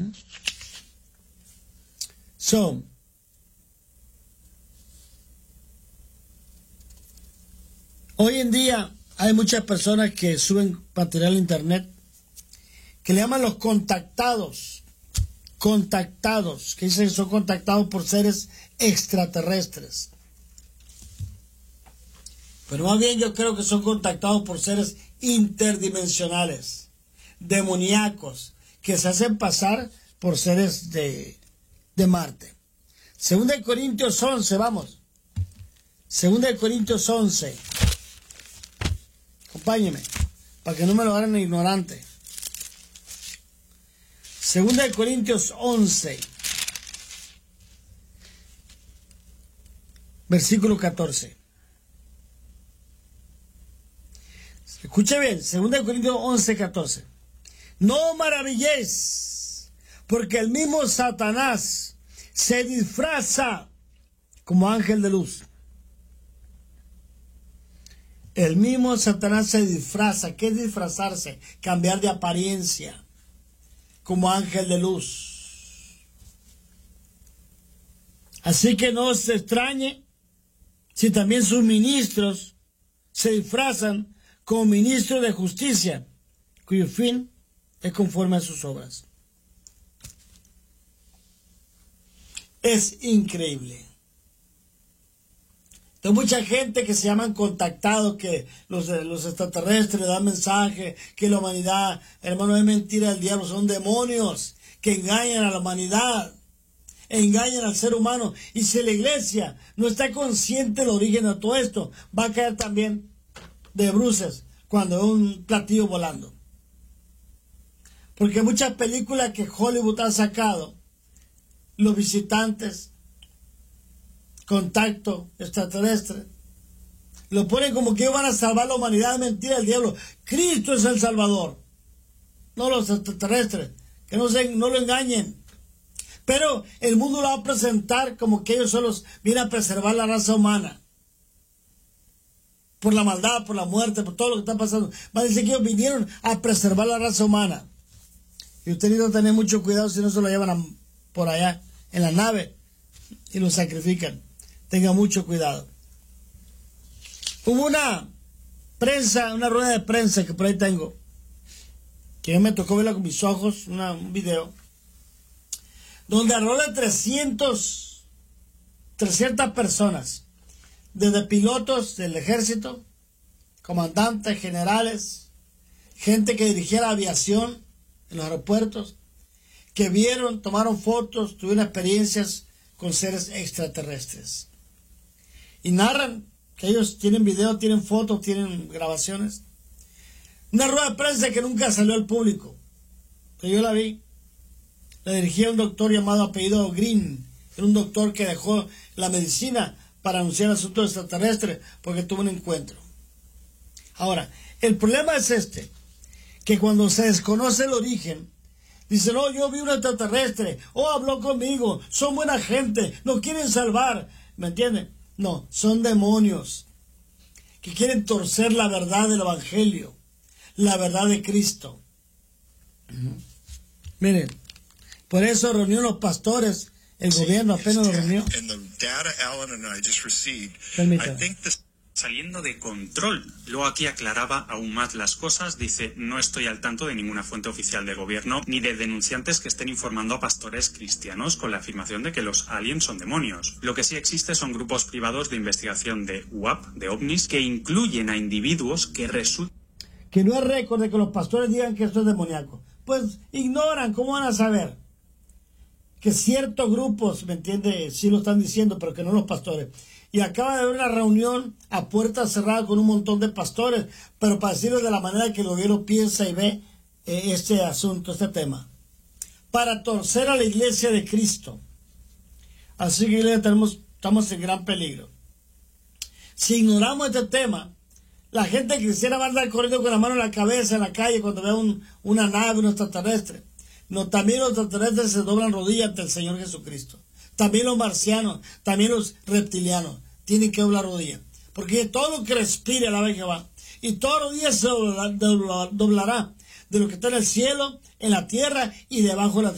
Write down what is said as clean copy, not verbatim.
Hoy en día hay muchas personas que suben material a internet que le llaman los contactados, que dicen que son contactados por seres extraterrestres. Pero más bien yo creo que son contactados por seres interdimensionales, demoníacos, que se hacen pasar por seres de Marte. 2 Corintios 11, vamos. 2 Corintios 11. Acompáñeme, para que no me lo hagan ignorante. 2 Corintios 11, versículo 14. Escuche bien, 2 Corintios 11, 14. No maravilléis, porque el mismo Satanás se disfraza como ángel de luz. El mismo Satanás se disfraza. ¿Qué es disfrazarse? Cambiar de apariencia, como ángel de luz. Así que no se extrañe si también sus ministros se disfrazan como ministros de justicia, cuyo fin es conforme a sus obras. Es increíble. Hay mucha gente que se llaman contactados, que los extraterrestres dan mensajes, que la humanidad, hermano, es mentira del diablo, son demonios que engañan a la humanidad, engañan al ser humano. Y si la iglesia no está consciente del origen de todo esto, va a caer también de bruces cuando es un platillo volando. Porque muchas películas que Hollywood ha sacado, los visitantes, contacto extraterrestre, lo ponen como que van a salvar la humanidad. Mentira del diablo. Cristo es el Salvador, no los extraterrestres. Que no lo engañen. Pero el mundo lo va a presentar como que ellos solos vienen a preservar la raza humana. Por la maldad, por la muerte, por todo lo que está pasando. Va a decir que ellos vinieron a preservar la raza humana. Y usted necesita tener mucho cuidado si no se lo llevan por allá en la nave y lo sacrifican. Tenga mucho cuidado. Hubo una rueda de prensa que por ahí tengo, que me tocó verla con mis ojos, un video, donde alrededor de 300 personas, desde pilotos del ejército, comandantes, generales, gente que dirigía la aviación en los aeropuertos, que vieron, tomaron fotos, tuvieron experiencias con seres extraterrestres. Y narran que ellos tienen video, tienen fotos, tienen grabaciones. Una rueda de prensa que nunca salió al público, que yo la vi. La dirigía un doctor llamado apellido Green. Era un doctor que dejó la medicina para anunciar asuntos extraterrestres porque tuvo un encuentro. Ahora, el problema es que cuando se desconoce el origen, dicen, oh, yo vi un extraterrestre, oh, habló conmigo, son buena gente, nos quieren salvar, ¿me entienden? No, son demonios que quieren torcer la verdad del Evangelio, la verdad de Cristo. Miren, por eso reunió los pastores, el gobierno apenas lo reunió. Permítame. Saliendo de control. Luego aquí aclaraba aún más las cosas. Dice, no estoy al tanto de ninguna fuente oficial de gobierno ni de denunciantes que estén informando a pastores cristianos con la afirmación de que los aliens son demonios. Lo que sí existe son grupos privados de investigación de UAP, de ovnis, que incluyen a individuos que resultan... Que no es récord de que los pastores digan que esto es demoníaco. Pues ignoran, ¿cómo van a saber? Que ciertos grupos, ¿me entiende? Sí lo están diciendo, pero que no los pastores. Y acaba de haber una reunión a puerta cerrada con un montón de pastores, pero para decirlo de la manera que el gobierno piensa y ve este asunto, este tema, para torcer a la iglesia de Cristo. Así que estamos en gran peligro. Si ignoramos este tema, la gente cristiana va a andar corriendo con la mano en la cabeza en la calle cuando vea una nave, un extraterrestre. No, también los extraterrestres se doblan rodillas ante el Señor Jesucristo. También los marcianos, también los reptilianos tienen que doblar rodillas. Porque todo lo que respire alaba a Jehová. Y todos los días se doblará de lo que está en el cielo, en la tierra y debajo de la tierra.